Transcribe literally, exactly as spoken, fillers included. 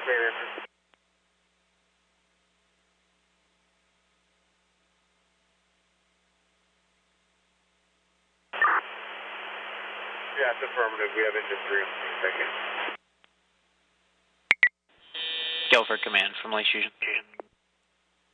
elevator. Yeah, it's affirmative. We have engine three on the second. Guilford Command from Lake Fusion.